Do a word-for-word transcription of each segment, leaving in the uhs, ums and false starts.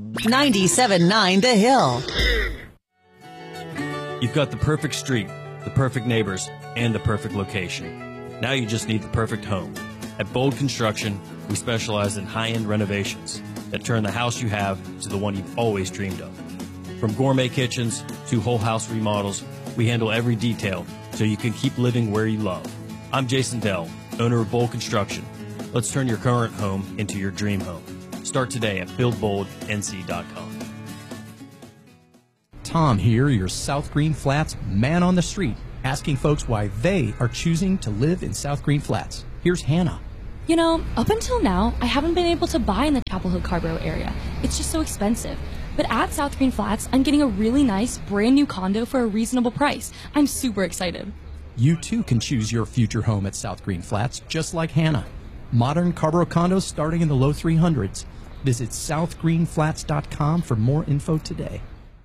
ninety-seven point nine The Hill. You've got the perfect street, the perfect neighbors, and the perfect location. Now you just need the perfect home. At Bold Construction, we specialize in high-end renovations that turn the house you have to the one you've always dreamed of. From gourmet kitchens to whole house remodels, we handle every detail so you can keep living where you love. I'm Jason Dell, owner of Bold Construction. Let's turn your current home into your dream home. Start today at build bold N C dot com. Tom here, your South Green Flats man on the street, asking folks why they are choosing to live in South Green Flats. Here's Hannah. You know, up until now, I haven't been able to buy in the Chapel Hill Carborough area. It's just so expensive. But at South Green Flats, I'm getting a really nice, brand new condo for a reasonable price. I'm super excited. You too can choose your future home at South Green Flats, just like Hannah. Modern Carborough condos starting in the low three hundreds. Visit south green flats dot com for more info today.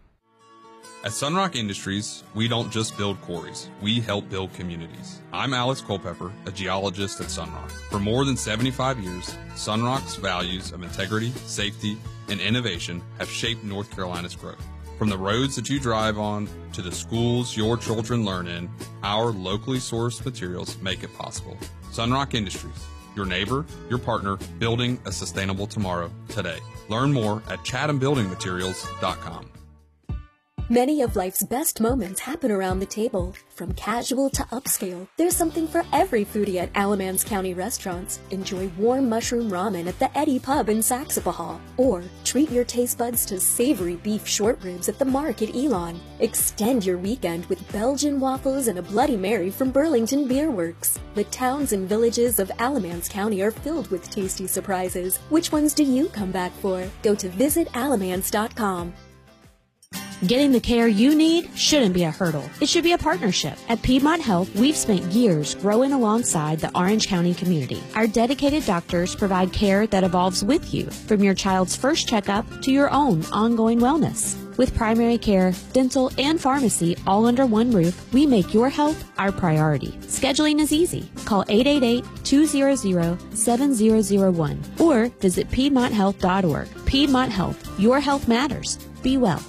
At Sunrock Industries, we don't just build quarries, we help build communities. I'm Alex Culpepper, a geologist at Sunrock. For more than seventy-five years, Sunrock's values of integrity, safety, and innovation have shaped North Carolina's growth. From the roads that you drive on to the schools your children learn in, our locally sourced materials make it possible. Sunrock Industries, your neighbor, your partner, building a sustainable tomorrow today. Learn more at chatham building materials dot com. Many of life's best moments happen around the table. From casual to upscale, there's something for every foodie at Alamance County restaurants. Enjoy warm mushroom ramen at the Eddie Pub in Saxapahaw. Or treat your taste buds to savory beef short ribs at the Mark at Elon. Extend your weekend with Belgian waffles and a Bloody Mary from Burlington Beer Works. The towns and villages of Alamance County are filled with tasty surprises. Which ones do you come back for? Go to visit alamance dot com. Getting the care you need shouldn't be a hurdle. It should be a partnership. At Piedmont Health, we've spent years growing alongside the Orange County community. Our dedicated doctors provide care that evolves with you, from your child's first checkup to your own ongoing wellness. With primary care, dental, and pharmacy all under one roof, we make your health our priority. Scheduling is easy. Call eight eight eight, two hundred, seven zero zero one or visit piedmont health dot org. Piedmont Health. Your health matters. Be well.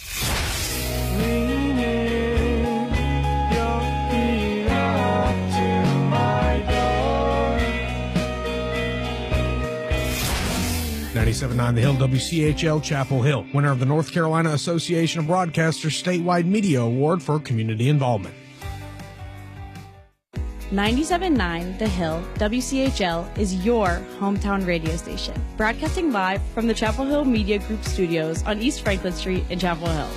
ninety-seven point nine The Hill, W C H L, Chapel Hill, winner of the North Carolina Association of Broadcasters Statewide Media Award for Community Involvement. ninety-seven point nine The Hill, W C H L, is your hometown radio station, broadcasting live from the Chapel Hill Media Group studios on East Franklin Street in Chapel Hill.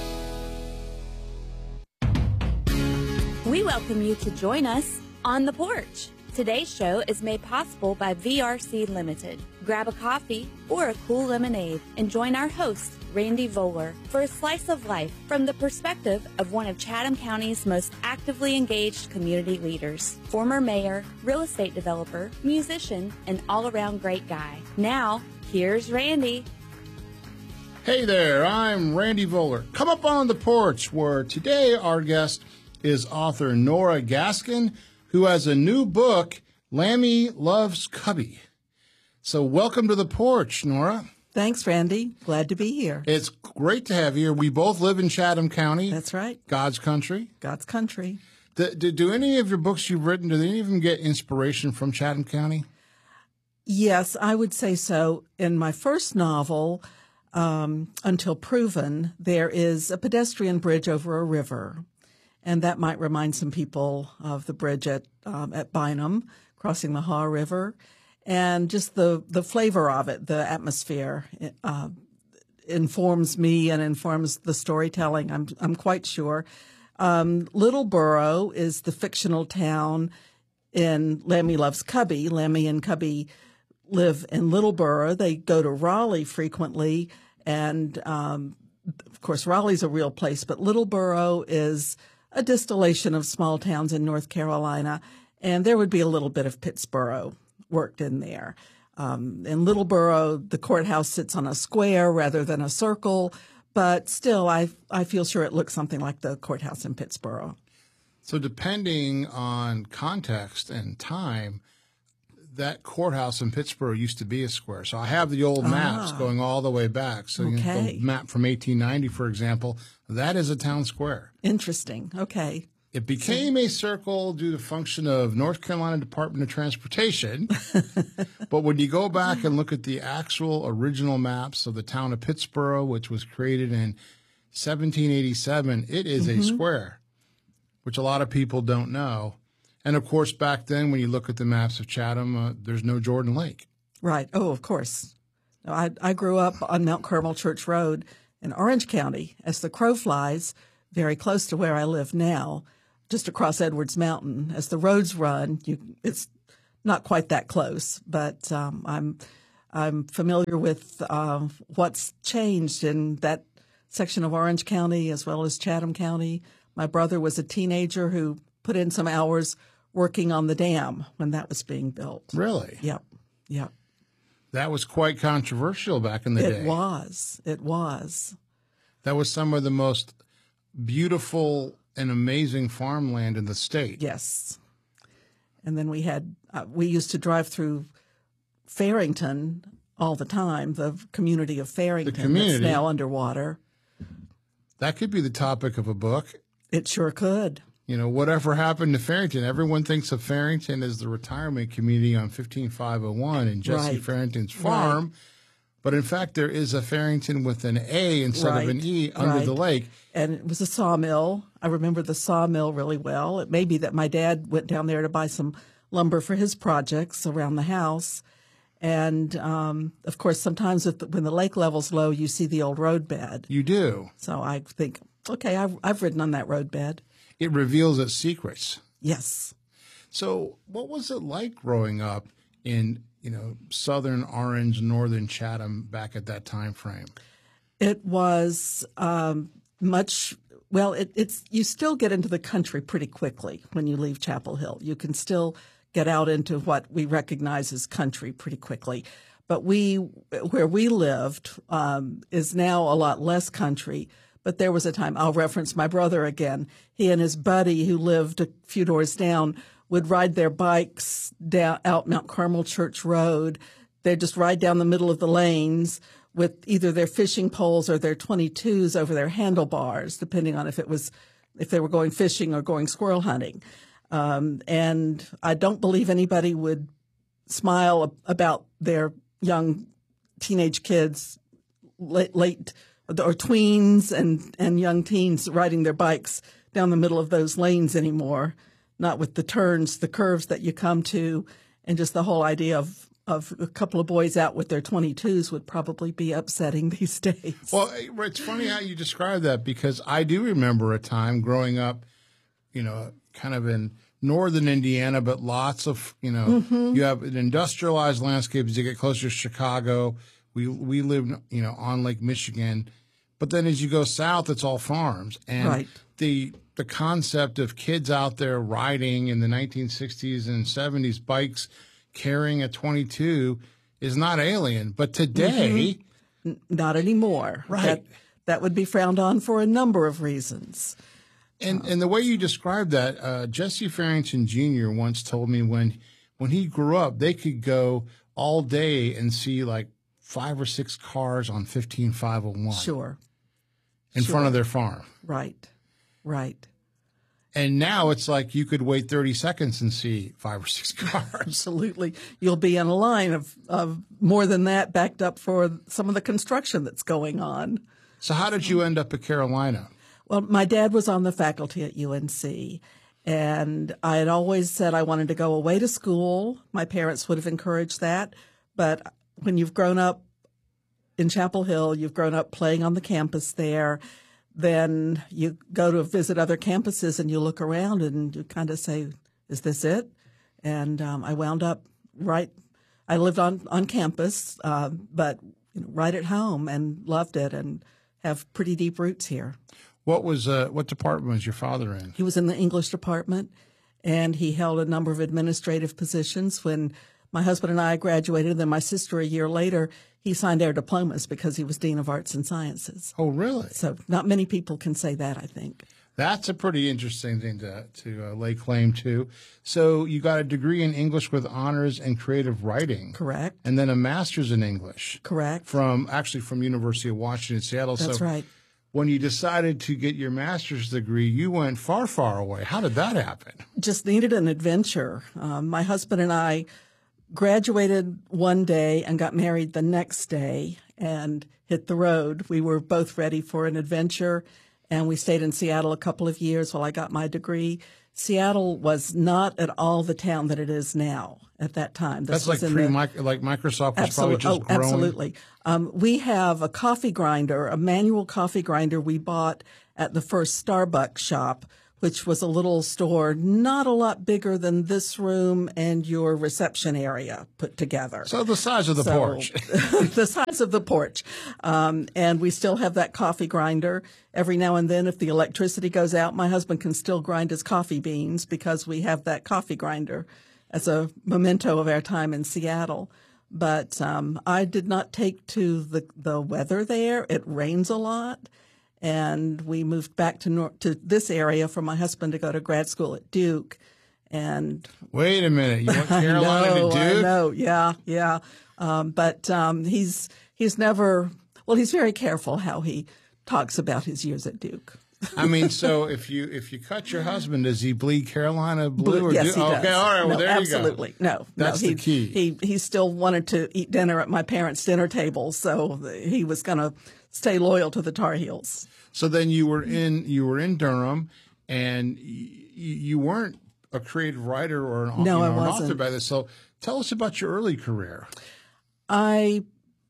We welcome you to join us on the porch. Today's show is made possible by V R C Limited. Grab a coffee or a cool lemonade and join our host, Randy Voller, for a slice of life from the perspective of one of Chatham County's most actively engaged community leaders. Former mayor, real estate developer, musician, and all-around great guy. Now, here's Randy. Hey there, I'm Randy Voller. Come up on the porch, where today our guest is author Nora Gaskin, who has a new book, Lammy Loves Cubby. So welcome to the porch, Nora. Thanks, Randy. Glad to be here. It's great to have you here. We both live in Chatham County. That's right. God's country. God's country. Do, do, do any of your books you've written, do any of them get inspiration from Chatham County? Yes, I would say so. In my first novel, um, Until Proven, there is a pedestrian bridge over a river. And that might remind some people of the bridge at um, at Bynum, crossing the Haw River. And just the, the flavor of it, the atmosphere, uh, informs me and informs the storytelling, I'm I'm quite sure. Um, Littleboro is the fictional town in Lammy Loves Cubby. Lammy and Cubby live in Littleboro. They go to Raleigh frequently. And, um, of course, Raleigh's a real place, but Littleboro is a distillation of small towns in North Carolina. And there would be a little bit of Pittsboro worked in there. Um, in Littleboro, the courthouse sits on a square rather than a circle, but still, I I feel sure it looks something like the courthouse in Pittsboro. So depending on context and time, that courthouse in Pittsburgh used to be a square. So I have the old maps Ah. going all the way back. So you know, Okay. the map from eighteen ninety, for example, that is a town square. Interesting. Okay. It became a circle due to function of North Carolina Department of Transportation. But when you go back and look at the actual original maps of the town of Pittsburgh, which was created in seventeen eighty-seven, it is Mm-hmm. a square, which a lot of people don't know. And of course, back then, when you look at the maps of Chatham, uh, there's no Jordan Lake. Right. Oh, of course. No, I, I grew up on Mount Carmel Church Road in Orange County, as the crow flies, very close to where I live now, just across Edwards Mountain. As the roads run, you, it's not quite that close, but um, I'm I'm familiar with uh, what's changed in that section of Orange County as well as Chatham County. My brother was a teenager who put in some hours working on the dam when that was being built. Really? Yep. Yep. That was quite controversial back in the It day. was. It was. That was some of the most beautiful and amazing farmland in the state. Yes. And then we had, uh, we used to drive through Farrington all the time, the community of Farrington community. that's now underwater. That could be the topic of a book. It sure could. You know, whatever happened to Farrington? Everyone thinks of Farrington as the retirement community on fifteen five oh one and Jesse Right. Farrington's farm. Right. But in fact, there is a Farrington with an A instead Right. of an E under Right. the lake. And it was a sawmill. I remember the sawmill really well. It may be that my dad went down there to buy some lumber for his projects around the house. And, um, of course, sometimes if the, when the lake level's low, you see the old roadbed. You do. So I think, okay, I've, I've ridden on that roadbed. It reveals its secrets. Yes. So what was it like growing up in, you know, southern Orange, northern Chatham back at that time frame? It was um, much, well, it, it's you still get into the country pretty quickly when you leave Chapel Hill. You can still get out into what we recognize as country pretty quickly. But we, where we lived, um, is now a lot less country. But there was a time, I'll reference my brother again. He and his buddy who lived a few doors down would ride their bikes down out Mount Carmel Church Road. They'd just ride down the middle of the lanes with either their fishing poles or their twenty-twos over their handlebars, depending on if it was, if they were going fishing or going squirrel hunting. Um, and I don't believe anybody would smile about their young teenage kids, late, late or tweens and, and young teens riding their bikes down the middle of those lanes anymore, not with the turns, the curves that you come to, and just the whole idea of, of a couple of boys out with their twenty-twos would probably be upsetting these days. Well, it's funny how you describe that, because I do remember a time growing up, you know, kind of in northern Indiana, but lots of, you know, Mm-hmm. you have an industrialized landscape as you get closer to Chicago. We we live, you know, on Lake Michigan. But then as you go south, it's all farms. And Right. the the concept of kids out there riding in the nineteen sixties and seventies, bikes carrying a twenty-two is not alien. But today, Mm-hmm. Not anymore. Right. That, that would be frowned on for a number of reasons. And and the way you described that, uh, Jesse Farrington Junior once told me when when he grew up, they could go all day and see like five or six cars on fifteen five oh one Sure. in Sure. front of their farm. Right. Right. And now it's like you could wait thirty seconds and see five or six cars. Absolutely. You'll be in a line of, of more than that backed up for some of the construction that's going on. So how did you end up at Carolina? Well, my dad was on the faculty at U N C, and I had always said I wanted to go away to school. My parents would have encouraged that. But when you've grown up in Chapel Hill, you've grown up playing on the campus there, then you go to visit other campuses and you look around and you kind of say, is this it? And um, I wound up right, I lived on, on campus, uh, but you know, right at home, and loved it and have pretty deep roots here. What was uh, what department was your father in? He was in the English department, and he held a number of administrative positions. When my husband and I graduated, and then my sister a year later, he signed our diplomas because he was Dean of Arts and Sciences. Oh, really? So not many people can say that, I think. That's a pretty interesting thing to, to uh, lay claim to. So you got a degree in English with honors in creative writing. Correct. And then a master's in English. Correct. From, actually from University of Washington, Seattle. That's so right. When you decided to get your master's degree, you went far, far away. How did that happen? Just needed an adventure. Um, my husband and I graduated one day and got married the next day and hit the road. We were both ready for an adventure, and we stayed in Seattle a couple of years while I got my degree. Seattle was not at all the town that it is now at that time. This That's like pre the, like Microsoft was absolutely, probably just oh, growing. Absolutely. Um, we have a coffee grinder, a manual coffee grinder we bought at the first Starbucks shop, which was a little store not a lot bigger than this room and your reception area put together. So the size of the so, porch. the size of the porch. Um, and we still have that coffee grinder. Every now and then, if the electricity goes out, my husband can still grind his coffee beans because we have that coffee grinder as a memento of our time in Seattle. But um, I did not take to the, the weather there. It rains a lot. And we moved back to nor- to this area for my husband to go to grad school at Duke. And wait a minute, you went Carolina I know, to Duke? I know, yeah, yeah. Um, but um, he's he's never well. He's very careful how he talks about his years at Duke. I mean, so if you if you cut your husband, does he bleed Carolina blue? Or yes, do- he does. Okay, all right. Well, no, there absolutely. you go. No, that's no, he, the key. He he still wanted to eat dinner at my parents' dinner table, so he was going to stay loyal to the Tar Heels. So then you were in you were in Durham, and y- you weren't a creative writer or an, no, you know, I an wasn't. author by this. So tell us about your early career. I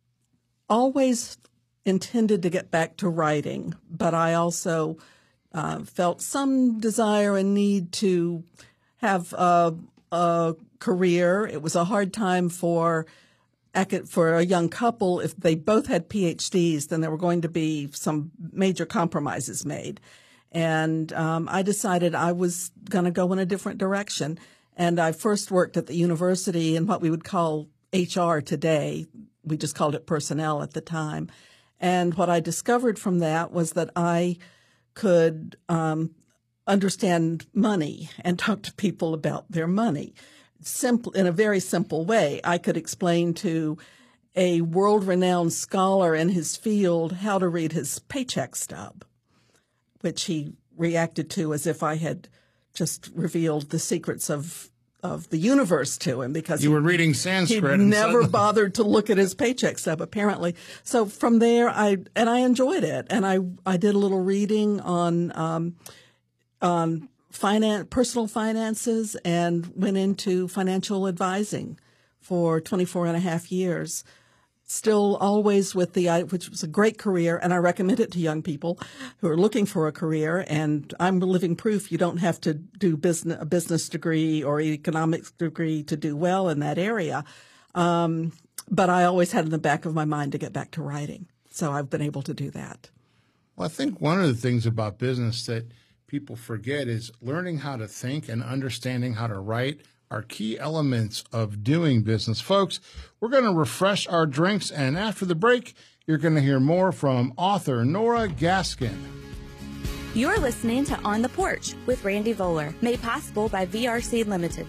always intended to get back to writing, but I also uh, felt some desire and need to have a, a career. It was a hard time for for a young couple. If they both had P H Ds, then there were going to be some major compromises made. And um, I decided I was going to go in a different direction. And I first worked at the university in what we would call H R today. We just called it personnel at the time. And what I discovered from that was that I could um, understand money and talk to people about their money. Simple, in a very simple way. I could explain to a world-renowned scholar in his field how to read his paycheck stub, which he reacted to as if I had just revealed the secrets of of the universe to him, because you he, were reading Sanskrit. He and never suddenly- bothered to look at his paycheck stub, apparently. So from there, I and I enjoyed it, and I I did a little reading on um, on. Finance, personal finances, and went into financial advising for twenty-four and a half years. Still always with the, which was a great career, and I recommend it to young people who are looking for a career. And I'm living proof you don't have to do business, a business degree or economics degree to do well in that area. Um, but I always had in the back of my mind to get back to writing. So I've been able to do that. Well, I think one of the things about business that people forget is learning how to think and understanding how to write are key elements of doing business. Folks, we're going to refresh our drinks, and after the break, you're going to hear more from author Nora Gaskin. You're listening to On the Porch with Randy Voller, made possible by V R C Limited.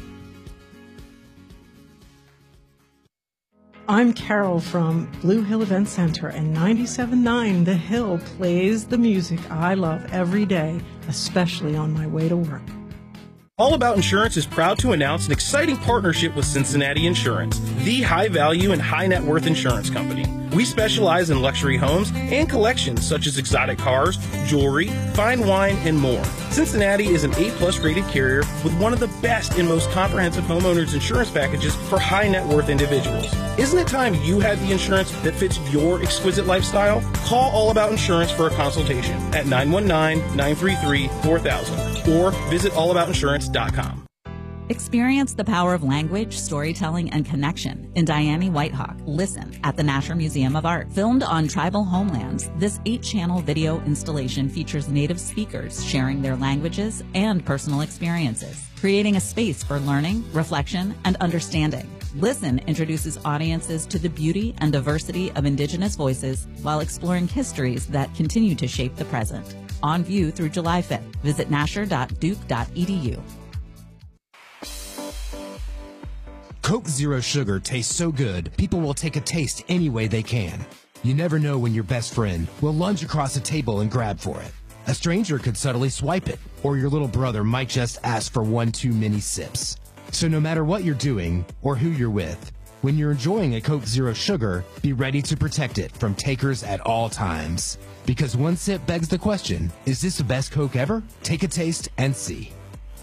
I'm Carol from Blue Hill Event Center, and ninety-seven point nine The Hill plays the music I love every day, especially on my way to work. All About Insurance is proud to announce an exciting partnership with Cincinnati Insurance, the high-value and high-net-worth insurance company. We specialize in luxury homes and collections such as exotic cars, jewelry, fine wine, and more. Cincinnati is an A-plus rated carrier with one of the best and most comprehensive homeowners insurance packages for high-net-worth individuals. Isn't it time you had the insurance that fits your exquisite lifestyle? Call All About Insurance for a consultation at nine one nine, nine three three, four thousand or visit all about insurance dot com. Experience the power of language, storytelling, and connection in Diane Whitehawk, Listen, at the Nasher Museum of Art. Filmed on tribal homelands, this eight-channel video installation features native speakers sharing their languages and personal experiences, creating a space for learning, reflection, and understanding. Listen introduces audiences to the beauty and diversity of Indigenous voices while exploring histories that continue to shape the present. On view through July fifth. Visit nasher dot duke dot e d u. Coke Zero Sugar tastes so good, people will take a taste any way they can. You never know when your best friend will lunge across a table and grab for it. A stranger could subtly swipe it, or your little brother might just ask for one too many sips. So no matter what you're doing or who you're with, when you're enjoying a Coke Zero Sugar, be ready to protect it from takers at all times. Because one sip begs the question, is this the best Coke ever? Take a taste and see.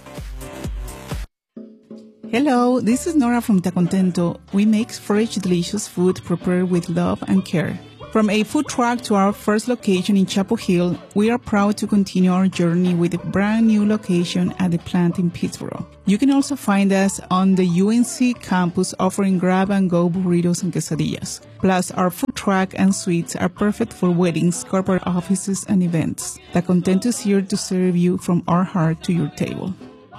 Hello, this is Nora from Ta Contento. We make fresh, delicious food prepared with love and care. From a food truck to our first location in Chapel Hill, we are proud to continue our journey with a brand new location at the plant in Pittsburgh. You can also find us on the U N C campus offering grab-and-go burritos and quesadillas. Plus, our food truck and suites are perfect for weddings, corporate offices, and events. Ta Contento is here to serve you from our heart to your table.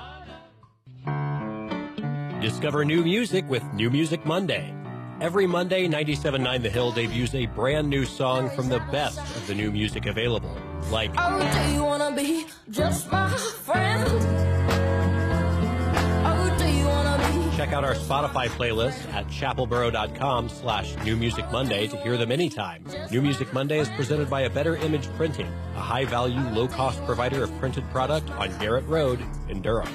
Discover new music with New Music Monday. Every Monday, ninety-seven point nine The Hill debuts a brand new song from the best of the new music available. Like, oh, do you wanna be just my friend? Oh, do you wanna be? Check out our Spotify playlist at chapelboro.com slash New Music Monday to hear them anytime. New Music Monday is presented by A Better Image Printing, a high-value, low-cost provider of printed product on Garrett Road in Durham.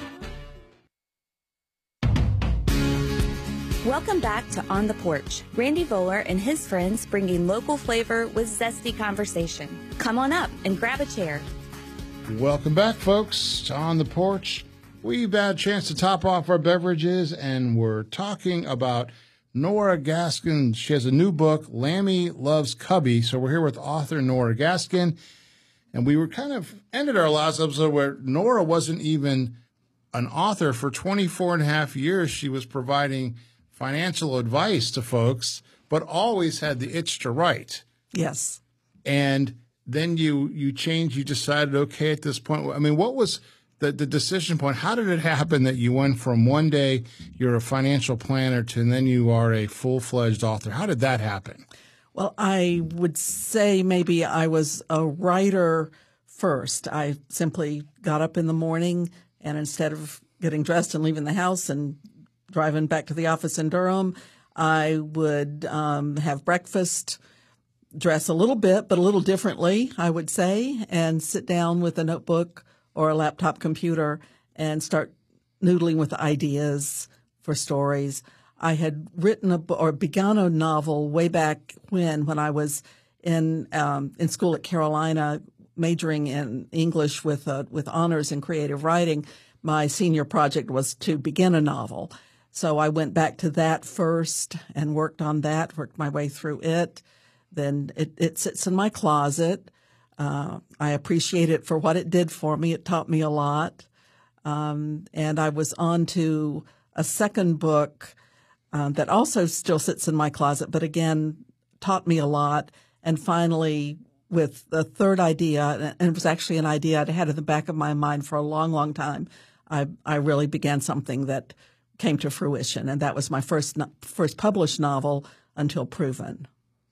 Welcome back to On the Porch. Randy Voller and his friends bringing local flavor with zesty conversation. Come on up and grab a chair. Welcome back, folks, to On the Porch. We've had a chance to top off our beverages, and we're talking about Nora Gaskin. She has a new book, Lammy Loves Cubby. So we're here with author Nora Gaskin, and we were kind of ended our last episode where Nora wasn't even an author. For twenty-four and a half years. She was providing financial advice to folks, but always had the itch to write. Yes. And then you you changed, you decided, okay, at this point, I mean, what was the, the decision point? How did it happen that you went from one day you're a financial planner to and then you are a full-fledged author? How did that happen? Well, I would say maybe I was a writer first. I simply got up in the morning, and instead of getting dressed and leaving the house and driving back to the office in Durham, I would um, have breakfast, dress a little bit, but a little differently, I would say, and sit down with a notebook or a laptop computer and start noodling with ideas for stories. I had written a or begun a novel way back when, when I was in um, in school at Carolina, majoring in English with uh, with honors in creative writing. My senior project was to begin a novel. So I went back to that first and worked on that, worked my way through it. Then it, it sits in my closet. Uh, I appreciate it for what it did for me. It taught me a lot. Um, and I was on to a second book um, that also still sits in my closet, but again, taught me a lot. And finally, with the third idea, and it was actually an idea I'd had in the back of my mind for a long, long time, I, I really began something that came to fruition, and that was my first first published novel, Until Proven.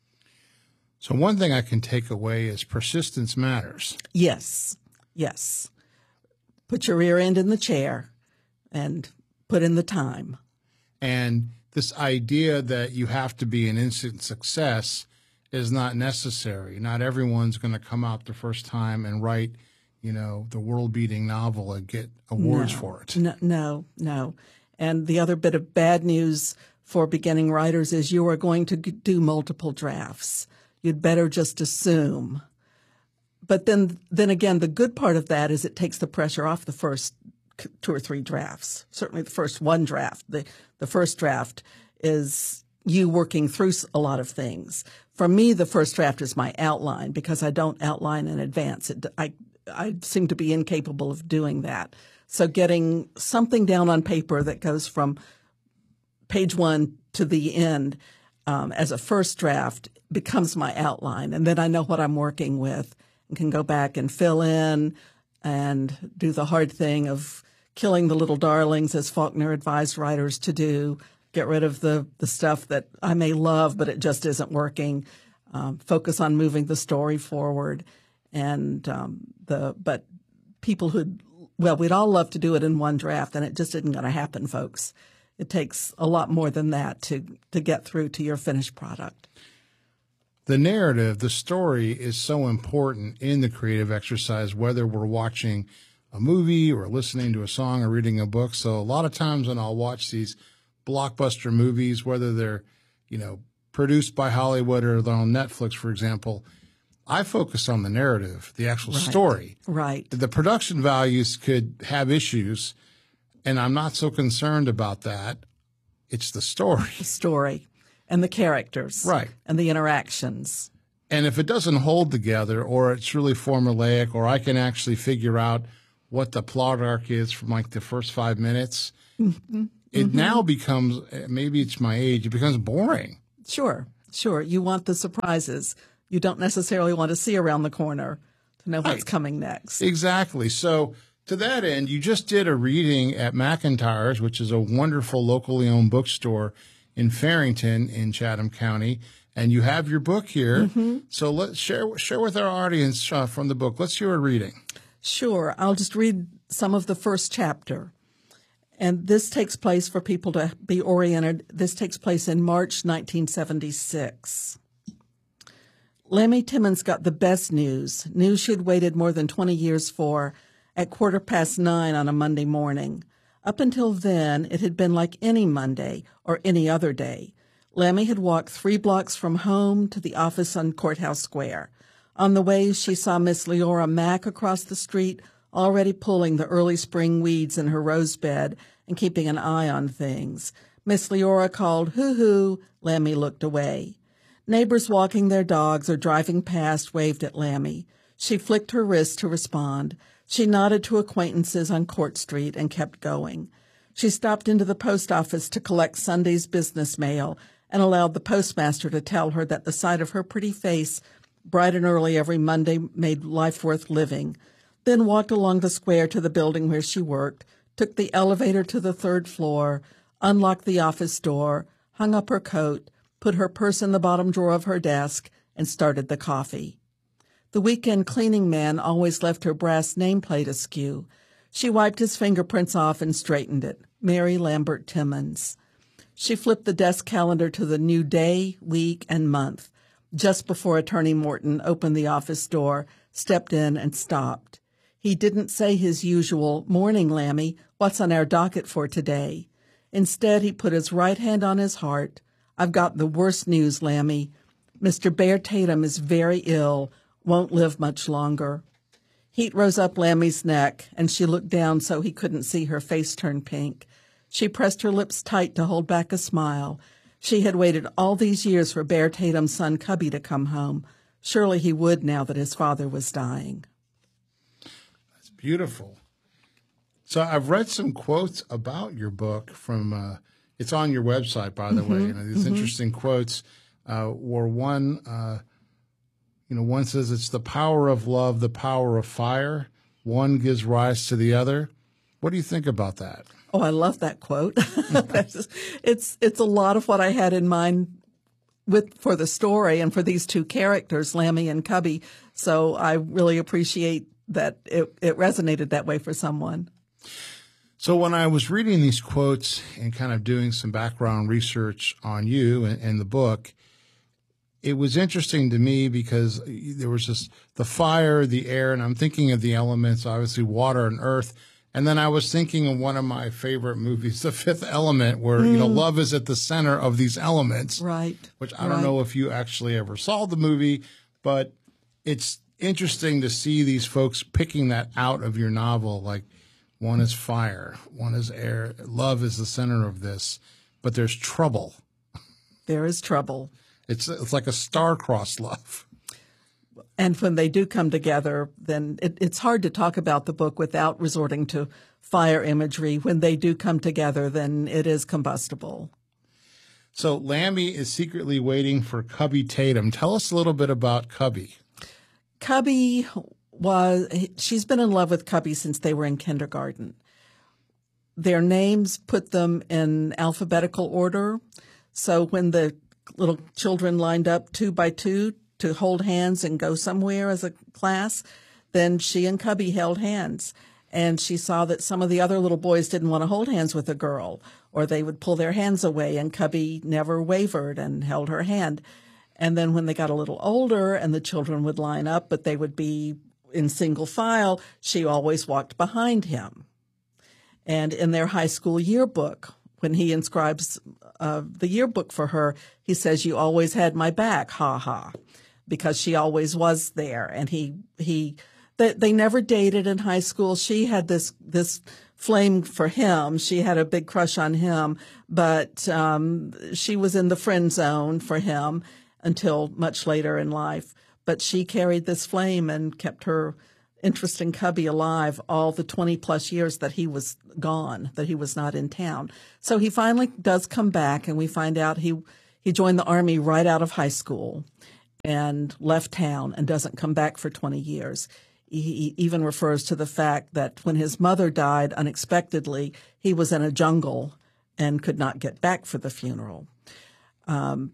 So one thing I can take away is persistence matters. Yes, yes. Put your rear end in the chair and put in the time. And this idea that you have to be an instant success is not necessary. Not everyone's going to come out the first time and write, you know, the world-beating novel and get awards no, for it. No, no, no. And the other bit of bad news for beginning writers is you are going to do multiple drafts. You'd better just assume. But then, then again, the good part of that is it takes the pressure off the first two or three drafts. Certainly the first one draft. The, the first draft is you working through a lot of things. For me, the first draft is my outline because I don't outline in advance. It, I, I seem to be incapable of doing that. So getting something down on paper that goes from page one to the end um, as a first draft becomes my outline. And then I know what I'm working with and can go back and fill in and do the hard thing of killing the little darlings, as Faulkner advised writers to do, get rid of the, the stuff that I may love, but it just isn't working, um, focus on moving the story forward. And um, the but people who, well, we'd all love to do it in one draft, and it just isn't going to happen, folks. It takes a lot more than that to, to get through to your finished product. The narrative, the story is so important in the creative exercise, whether we're watching a movie or listening to a song or reading a book. So a lot of times when I'll watch these blockbuster movies, whether they're, you know, produced by Hollywood or they're on Netflix, for example, I focus on the narrative, the actual Right. story. Right. The production values could have issues, and I'm not so concerned about that. It's the story. The story and the characters. Right. And the interactions. And if it doesn't hold together, or it's really formulaic, or I can actually figure out what the plot arc is from like the first five minutes, Mm-hmm. it Mm-hmm. now becomes, maybe it's my age, it becomes boring. Sure, sure. You want the surprises. You don't necessarily want to see around the corner to know what's Right. coming next. Exactly. So to that end, you just did a reading at McIntyre's, which is a wonderful locally owned bookstore in Farrington in Chatham County, and you have your book here. Mhm. So let's share share with our audience uh, from the book. Let's hear a reading. Sure. I'll just read some of the first chapter. And this takes place, for people to be oriented, this takes place in March nineteen seventy-six. Lammy Timmons got the best news, news she'd waited more than twenty years for, at quarter past nine on a Monday morning. Up until then, it had been like any Monday or any other day. Lammy had walked three blocks from home to the office on Courthouse Square. On the way, she saw Miss Leora Mack across the street, already pulling the early spring weeds in her rose bed and keeping an eye on things. Miss Leora called, "Hoo-hoo." Lammy looked away. Neighbors walking their dogs or driving past waved at Lammy. She flicked her wrist to respond. She nodded to acquaintances on Court Street and kept going. She stopped into the post office to collect Sunday's business mail and allowed the postmaster to tell her that the sight of her pretty face, bright and early every Monday, made life worth living. Then walked along the square to the building where she worked, took the elevator to the third floor, unlocked the office door, hung up her coat, put her purse in the bottom drawer of her desk, and started the coffee. The weekend cleaning man always left her brass nameplate askew. She wiped his fingerprints off and straightened it. Mary Lambert Timmons. She flipped the desk calendar to the new day, week, and month. Just before Attorney Morton opened the office door, stepped in, and stopped. He didn't say his usual, "Morning, Lammy, what's on our docket for today?" Instead, he put his right hand on his heart. "I've got the worst news, Lammy. Mister Bear Tatum is very ill, won't live much longer." Heat rose up Lammy's neck, and she looked down so he couldn't see her face turn pink. She pressed her lips tight to hold back a smile. She had waited all these years for Bear Tatum's son Cubby to come home. Surely he would now that his father was dying. That's beautiful. So I've read some quotes about your book from, uh, it's on your website, by the Mm-hmm, way, you know, these mm-hmm. interesting quotes, uh, where one, uh, you know, one says it's the power of love, the power of fire. One gives rise to the other. What do you think about that? Oh, I love that quote. That's, it's it's a lot of what I had in mind with for the story and for these two characters, Lammy and Cubby. So I really appreciate that it, it resonated that way for someone. So when I was reading these quotes and kind of doing some background research on you and, and the book, it was interesting to me because there was just the fire, the air, and I'm thinking of the elements, obviously water and earth. And then I was thinking of one of my favorite movies, The Fifth Element, where, mm. you know, love is at the center of these elements. Right. Which I don't right. know if you actually ever saw the movie, but it's interesting to see these folks picking that out of your novel. Like, one is fire, one is air. Love is the center of this, but there's trouble. There is trouble. It's it's like a star-crossed love. And when they do come together, then it, it's hard to talk about the book without resorting to fire imagery. When they do come together, then it is combustible. So Lammy is secretly waiting for Cubby Tatum. Tell us a little bit about Cubby. Cubby was, she's been in love with Cubby since they were in kindergarten. Their names put them in alphabetical order. So when the little children lined up two by two to to hold hands and go somewhere as a class, then she and Cubby held hands. And she saw that some of the other little boys didn't want to hold hands with a girl, or they would pull their hands away, and Cubby never wavered and held her hand. And then when they got a little older and the children would line up, but they would be in single file, she always walked behind him. And in their high school yearbook, when he inscribes uh, the yearbook for her, he says, "You always had my back, ha ha," because she always was there. And he, he, they, they never dated in high school. She had this, this flame for him. She had a big crush on him, but um, she was in the friend zone for him until much later in life. But she carried this flame and kept her interest in Cubby alive all the twenty plus years that he was gone, that he was not in town. So he finally does come back, and we find out he, he joined the Army right out of high school and left town and doesn't come back for twenty years. He even refers to the fact that when his mother died unexpectedly, he was in a jungle and could not get back for the funeral. Um,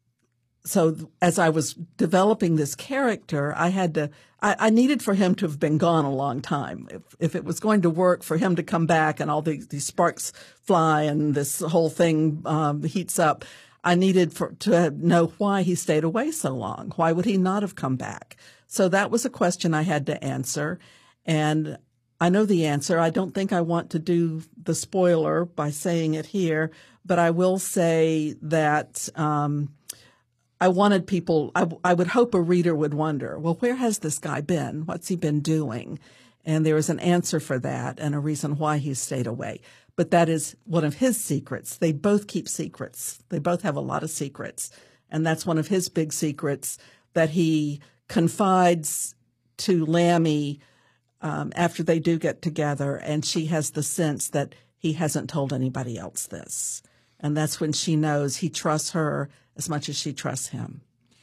so as I was developing this character, I had to, I, I needed for him to have been gone a long time. If, if it was going to work for him to come back and all these, these sparks fly and this whole thing um, heats up, I needed for, to know why he stayed away so long. Why would he not have come back? So that was a question I had to answer. And I know the answer. I don't think I want to do the spoiler by saying it here, but I will say that um, I wanted people, I, I would hope a reader would wonder, well, where has this guy been? What's he been doing? And there is an answer for that and a reason why he stayed away. But that is one of his secrets. They both keep secrets. They both have a lot of secrets. And that's one of his big secrets that he confides to Lammy um, after they do get together. And she has the sense that he hasn't told anybody else this. And that's when she knows he trusts her as much as she trusts him.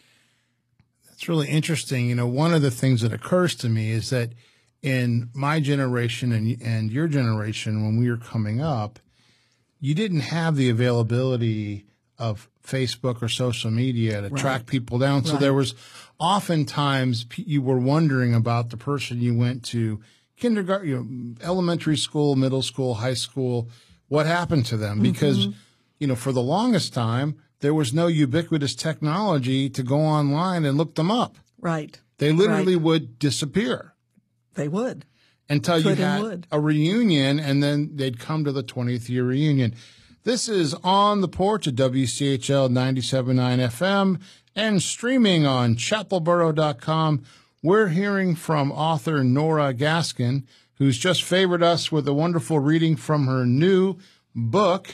That's really interesting. You know, one of the things that occurs to me is that in my generation and and your generation, when we were coming up, you didn't have the availability of Facebook or social media to Right. track people down. So Right. there was oftentimes p- you were wondering about the person you went to kindergarten, you know, elementary school, middle school, high school. What happened to them? Because, Mhm. you know, for the longest time, there was no ubiquitous technology to go online and look them up. Right. They literally Right. would disappear. They would. Until you Could and had would. a reunion, and then they'd come to the twentieth year reunion. This is On the Porch at W C H L ninety-seven point nine F M and streaming on chapel borough dot com. We're hearing from author Nora Gaskin, who's just favored us with a wonderful reading from her new book,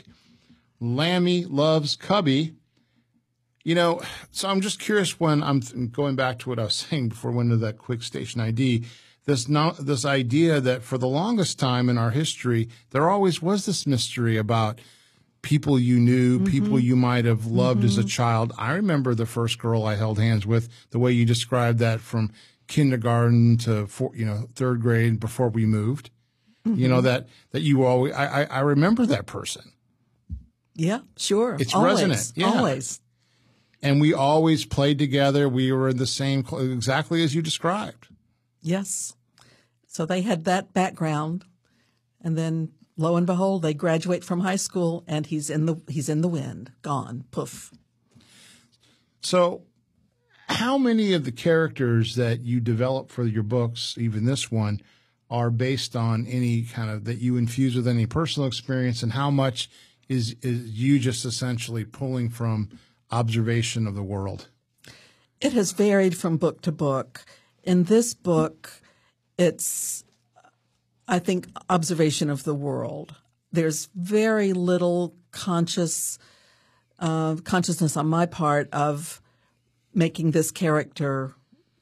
Lammy Loves Cubby. You know, so I'm just curious when I'm th- going back to what I was saying before we went into that quick station I D. This no, this idea that for the longest time in our history, there always was this mystery about people you knew, Mm-hmm. people you might have loved as a Mhm. child. I remember the first girl I held hands with, the way you described that from kindergarten to four, you know third grade before we moved. You know Mhm. that that you were always. I, I I remember that person. Yeah, sure. It's always, resonant. Yeah. Always. And we always played together. We were in the same, cl- exactly as you described. Yes. So they had that background, and then lo and behold, they graduate from high school, and he's in the he's in the wind, gone, poof. So, how many of the characters that you develop for your books, even this one, are based on any kind of that you infuse with any personal experience, and how much is is you just essentially pulling from observation of the world? It has varied from book to book. In this book, it's, I think, observation of the world. There's very little conscious uh, consciousness on my part of making this character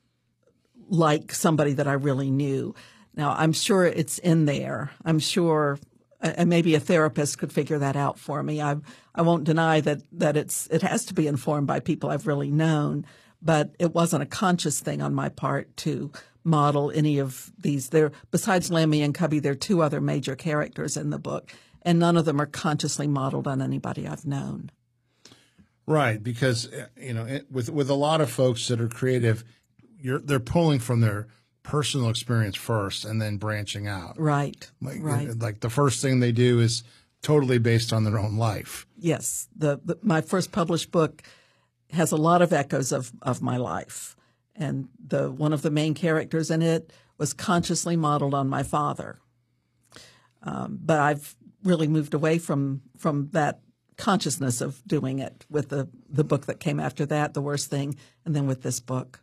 like somebody that I really knew. Now, I'm sure it's in there. I'm sure, and maybe a therapist could figure that out for me. I I won't deny that that it's it has to be informed by people I've really known, but it wasn't a conscious thing on my part to model any of these. There, besides Lammy and Cubby, there are two other major characters in the book, and none of them are consciously modeled on anybody I've known. Right, because you know, it, with with a lot of folks that are creative, you're they're pulling from their personal experience first and then branching out. Right. Like, right. Like the first thing they do is totally based on their own life. Yes. The, the my first published book has a lot of echoes of, of my life. And the one of the main characters in it was consciously modeled on my father. Um, but I've really moved away from from that consciousness of doing it with the, the book that came after that, The Worst Thing, and then with this book.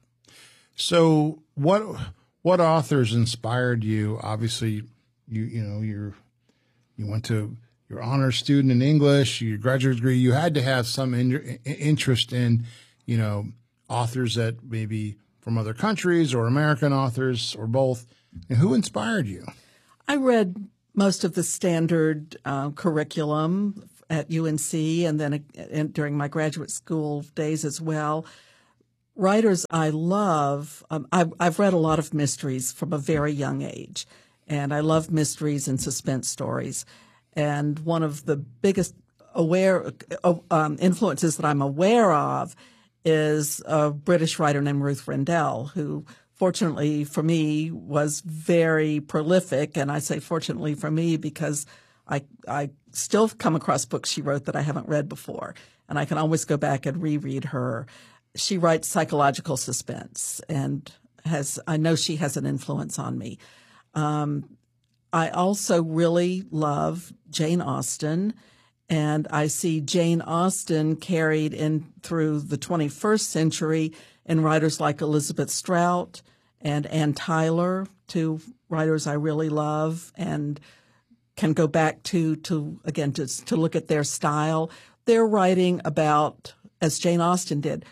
So what what authors inspired you? Obviously, you you know you're you went to your honors student in English, your graduate degree. You had to have some in, interest in you know authors that maybe from other countries or American authors or both. And who inspired you? I read most of the standard uh, curriculum at U N C, and then uh, during my graduate school days as well. Writers I love, um, I've, I've read a lot of mysteries from a very young age, and I love mysteries and suspense stories. And one of the biggest aware uh, um, influences that I'm aware of is a British writer named Ruth Rendell, who fortunately for me was very prolific. And I say fortunately for me because I, I still come across books she wrote that I haven't read before, and I can always go back and reread her. She writes psychological suspense, and has I know she has an influence on me. Um, I also really love Jane Austen, and I see Jane Austen carried in through the twenty-first century in writers like Elizabeth Strout and Ann Tyler, two writers I really love and can go back to, to again, to, to look at their style. They're writing about, as Jane Austen did,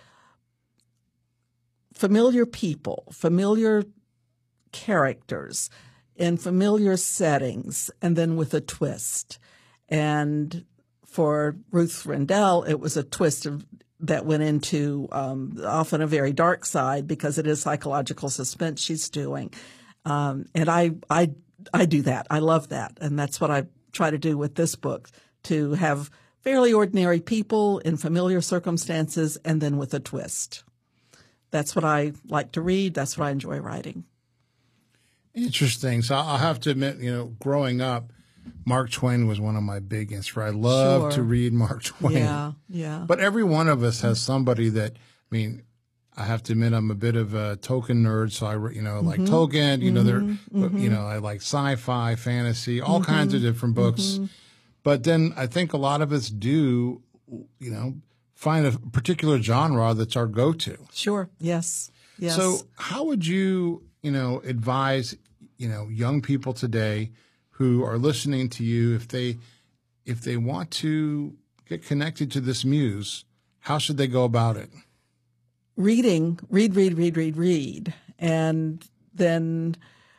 familiar people, familiar characters in familiar settings, and then with a twist. And for Ruth Rendell, it was a twist of, that went into um, often a very dark side because it is psychological suspense she's doing. Um, and I, I, I do that. I love that. And that's what I try to do with this book, to have fairly ordinary people in familiar circumstances and then with a twist. That's what I like to read. That's what I enjoy writing. Interesting. So I'll have to admit, you know, growing up, Mark Twain was one of my big inspirations. I love Sure. to read Mark Twain. Yeah, yeah. But every one of us has somebody that, I mean, I have to admit I'm a bit of a Tolkien nerd. So I, re- you know, like Mhm. Tolkien, you know, they're, Mhm. you know, I like sci-fi, fantasy, all Mhm. kinds of different books. Mhm. But then I think a lot of us do, you know, find a particular genre that's our go-to. Sure. Yes. Yes. So how would you, you know, advise, you know, young people today who are listening to you, if they, if they want to get connected to this muse, how should they go about it? Reading, read, read, read, read, read, and then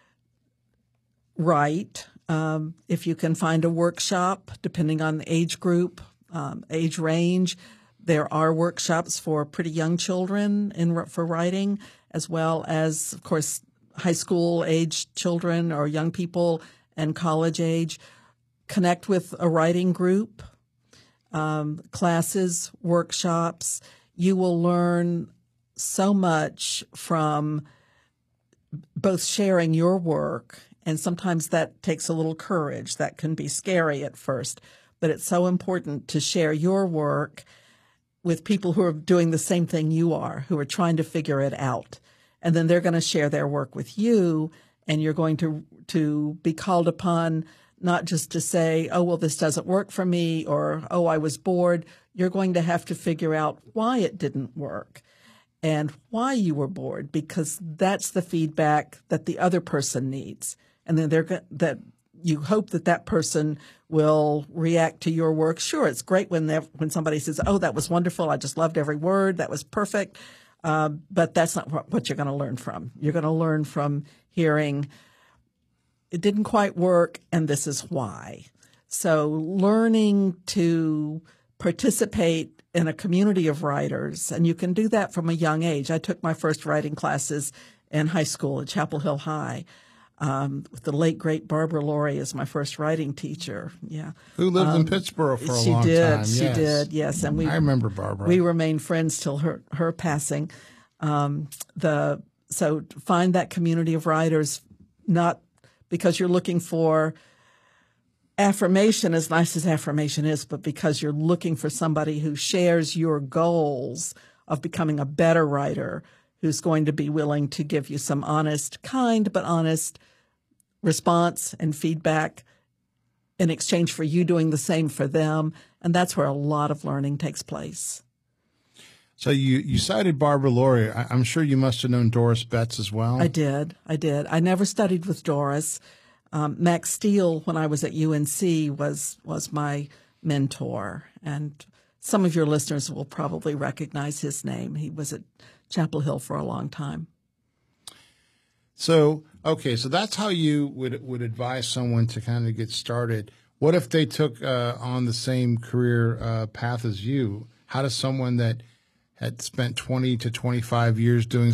write. Um, if you can find a workshop, depending on the age group, um, age range, there are workshops for pretty young children in for writing, as well as, of course, high school age children or young people and college age. Connect with a writing group, um, classes, workshops. You will learn so much from both sharing your work, and sometimes that takes a little courage. That can be scary at first, but it's so important to share your work with people who are doing the same thing you are, who are trying to figure it out. And then they're going to share their work with you, and you're going to to be called upon not just to say, oh, well, this doesn't work for me, or, oh, I was bored. You're going to have to figure out why it didn't work and why you were bored, because that's the feedback that the other person needs. And then they're go- that you hope that that person will react to your work. Sure, it's great when they when somebody says, oh, that was wonderful. I just loved every word. That was perfect. Uh, but that's not what, what you're going to learn from. You're going to learn from hearing, it didn't quite work, and this is why. So learning to participate in a community of writers, and you can do that from a young age. I took my first writing classes in high school at Chapel Hill High. um, with the late, great Barbara Laurie as my first writing teacher. Yeah. Who lived um, in Pittsburgh for a she long did, time. She yes. did, yes. And we, I remember Barbara. We remained friends till her, her passing. Um, the So find that community of writers, not because you're looking for affirmation, as nice as affirmation is, but because you're looking for somebody who shares your goals of becoming a better writer, who's going to be willing to give you some honest, kind but honest response and feedback in exchange for you doing the same for them. And that's where a lot of learning takes place. So you, you cited Barbara Laurie. I, I'm sure you must have known Doris Betts as well. I did. I did. I never studied with Doris. Um, Max Steele, when I was at U N C, was was my mentor. And some of your listeners will probably recognize his name. He was at Chapel Hill for a long time. So, okay, so that's how you would would advise someone to kind of get started. What if they took uh, on the same career uh, path as you? How does someone that had spent twenty to twenty-five years doing